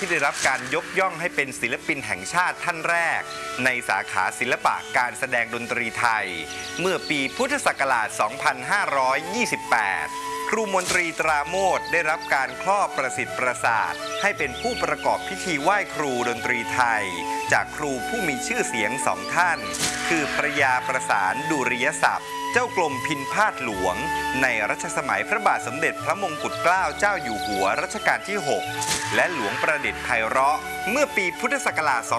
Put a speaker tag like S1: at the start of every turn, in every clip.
S1: ที่ได้รับการยกย่องให้เป็นศิลปินแห่งชาติท่านแรกในสาขาศิลปะการแสดงดนตรีไทยเมื่อปีพุทธศักราช 2528 ครูมนตรีตราโมทได้รับการครอบประสิทธิ์ประสาทให้เป็นผู้ประกอบพิธีไหว้ครูดนตรีไทยจากครูผู้มีชื่อเสียงสองท่านคือพระยาประสานดุริยศัพท์เจ้ากรมพินพาทหลวงในรัชสมัยพระบาทสมเด็จพระมงกุฎเกล้าเจ้าอยู่หัวรัชกาลที่ 6 และหลวงประดิษฐ์ไพเราะเมื่อปีพุทธศักราช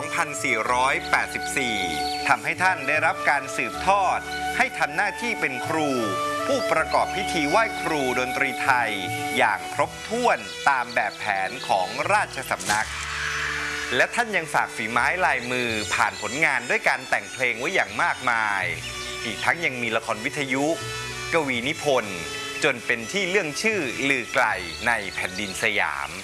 S1: 2484 ทำให้ท่านได้รับการสืบทอดให้ทำหน้าที่เป็นครูผู้ประกอบพิธีไหว้ครูดนตรีไทยอย่างครบถ้วนตามแบบแผนของราชสำนักและท่านยังฝากฝีไม้ลายมือผ่านผลงานด้วยการแต่งเพลงไว้อย่างมากมายอีกทั้งยังมีละครวิทยุกวีนิพนธ์จนเป็นที่เรื่องชื่อลือไกลในแผ่นดินสยาม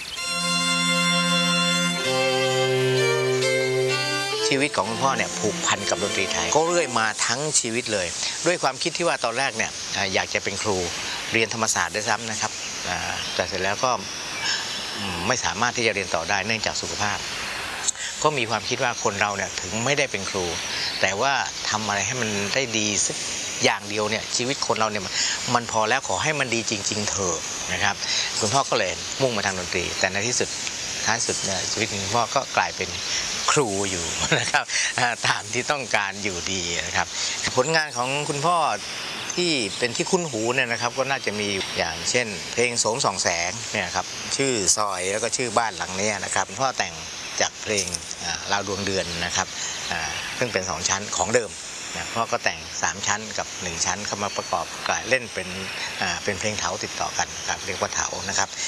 S2: ชีวิตของคุณพ่อเนี่ยผูกพันกับดนตรีไทยก็เรื่อยมาทั้งชีวิตเลยด้วยความคิดที่ว่าตอนแรกเนี่ยอยากจะเป็นครูเรียนธรรมศาสตร์ด้วยซ้ำนะครับแต่เสร็จแล้วก็ไม่สามารถที่จะเรียนต่อได้เนื่องจากสุขภาพก็มีความคิดว่าคนเราเนี่ยถึงไม่ได้เป็นครูแต่ว่าทำอะไรให้มันได้ดีสักอย่างเดียวเนี่ยชีวิตคนเราเนี่ยมันพอแล้วขอให้มันดีจริงๆเถอะนะครับคุณพ่อก็เลยมุ่งมาทางดนตรีแต่ในที่สุดท้ายสุดเนี่ยชีวิตของคุณพ่อก็กลายเป็นครูอยู่นะครับตามที่ต้องการอยู่ดีนะครับผลงานของคุณพ่อที่เป็นที่คุ้นหูเนี่ยนะครับก็น่าจะมีอย่างเช่นเพลงโสมส่องแสงเนี่ยครับชื่อซอยแล้วก็ชื่อบ้านหลังนี้นะครับพ่อแต่งจากเพลงราวดวงเดือนนะครับซึ่งเป็น2ชั้นของเดิมพ่อก็แต่ง3ชั้นกับ1ชั้นเข้ามาประกอบเล่นเป็นเพลงเถาติดต่อกันครับเรียกว่าเถานะครับ